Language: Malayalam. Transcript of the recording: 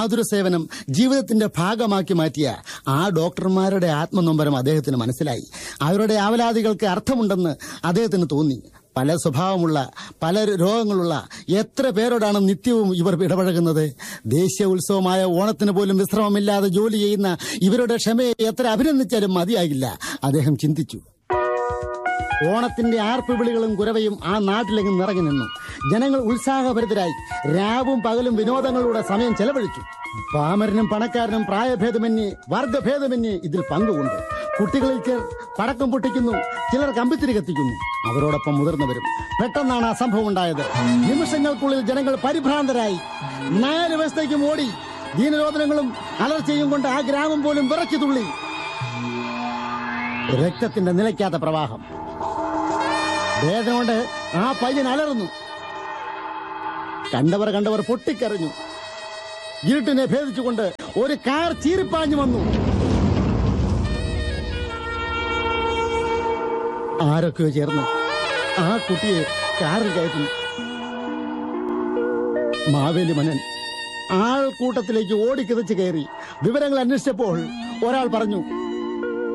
ആതുര സേവനം ജീവിതത്തിന്റെ ഭാഗമാക്കി മാറ്റിയ ആ ഡോക്ടർമാരുടെ ആത്മനൊമ്പരം അദ്ദേഹത്തിന് മനസ്സിലായി. അവരുടെ ആവലാതികൾക്ക് അർത്ഥമുണ്ടെന്ന് അദ്ദേഹത്തിന് തോന്നി. പല സ്വഭാവമുള്ള, പല രോഗങ്ങളുള്ള എത്ര പേരോടാണ് നിത്യവും ഇവർ ഇടപഴകുന്നത്. ദേശീയ ഉത്സവമായ ഓണത്തിന് പോലും വിശ്രമമില്ലാതെ ജോലി ചെയ്യുന്ന ഇവരുടെ ക്ഷമയെ എത്ര അഭിനന്ദിച്ചാലും മതിയാകില്ല. അദ്ദേഹം ചിന്തിച്ചു. ഓണത്തിന്റെ ആർപ്പുവിളികളും കുരവയും ആ നാട്ടിലെങ്ങും നിറഞ്ഞു നിന്നു. ജനങ്ങൾ ഉത്സാഹഭരിതരായി രാവും പകലും വിനോദങ്ങളുടെ സമയം ചെലവഴിച്ചു. പാമരനും പണക്കാരനും പ്രായഭേദമന്യേ വർഗഭേദമന്യേ ഇതിൽ പങ്കുകൊണ്ട്. കുട്ടികളിൽ ചിലർ പടക്കം പൊട്ടിക്കുന്നു, ചിലർ കമ്പിത്തിരി കത്തിക്കുന്നു, അവരോടൊപ്പം മുതിർന്നവരും. പെട്ടെന്നാണ് ആ സംഭവം ഉണ്ടായത്. നിമിഷങ്ങൾക്കുള്ളിൽ ജനങ്ങൾ പരിഭ്രാന്തരായി. 4 വശത്തേക്കും ഓടി. ദീനരോധനങ്ങളും അലർച്ചയും കൊണ്ട് ആ ഗ്രാമം പോലും വിറച്ചു തുള്ളി. രക്തത്തിന്റെ നിലയ്ക്കാത്ത പ്രവാഹം. വേദന കൊണ്ട് ആ പയ്യൻ അലറുന്നു. കണ്ടവർ പൊട്ടിക്കരഞ്ഞു. ഇരുട്ടിനെ ഭേദിച്ചുകൊണ്ട് ഒരു കാർ ചീറിപ്പാഞ്ഞു വന്നു. ആരൊക്കെയോ ചേർന്ന് ആ കുട്ടിയെ കാറിൽ കയറ്റി. മാവേലി മനൻ ആൾക്കൂട്ടത്തിലേക്ക് ഓടിക്കിതച്ച് കയറി. വിവരങ്ങൾ അന്വേഷിച്ചപ്പോൾ ഒരാൾ പറഞ്ഞു,